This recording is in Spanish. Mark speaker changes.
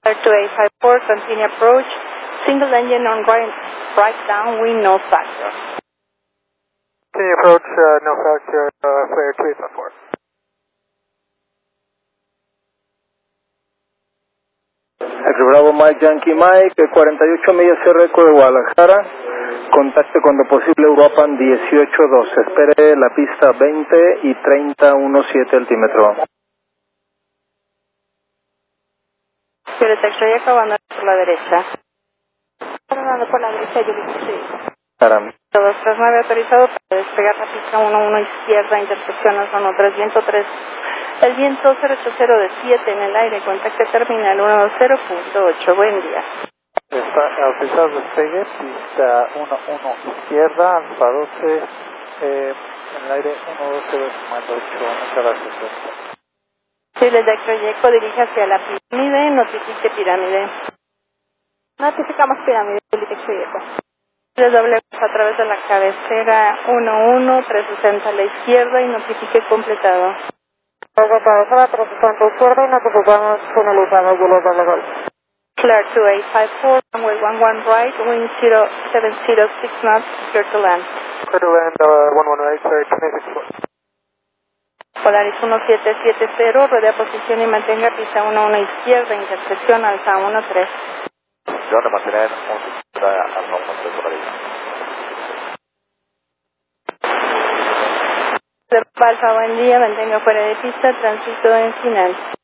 Speaker 1: 2854, continue approach. Single engine on right down, wind no factor.
Speaker 2: Continue approach, no factor, flare 2854.
Speaker 3: Ex Bravo Mike Yankee Mike, 48 millas RQ de Guadalajara, contacte cuando posible Uruapan 18-2, espere la pista 20 y 30-17 altímetro.
Speaker 1: Spirit X-ray acabando por la derecha. Acabando por la derecha, yo sí.
Speaker 3: Caram.
Speaker 1: 239 autorizado para despegar la pista 11 izquierda, intersección al zono 3, viento 3. El viento 080 de 7 en el aire, contacto terminal 120.8. Buen día.
Speaker 2: Está autorizado despegue, pista 11 izquierda, alfa 12, en el aire 120.8. Muchas gracias.
Speaker 1: Chile de Croyeco dirige hacia la pirámide, notifique pirámide. Notificamos pirámide, Chile de Croyeco. Les doble a través de la cabecera 11360 a la izquierda y notifique completado.
Speaker 4: Desde cabecera 360 izquierda y notificamos finalizado, yo les doble gol.
Speaker 1: Clear 2854, runway 11 right, wind 0706 knots, clear to land.
Speaker 2: Clear to land, 11 right, clear 264.
Speaker 1: Polaris 1770, rodea posición y mantenga pista 11 izquierda, intersección alfa 13.
Speaker 2: Yo le mantener 11 izquierda, alfa 13 por ahí.
Speaker 1: Alfa, buen día, mantenga fuera de pista, tránsito en final.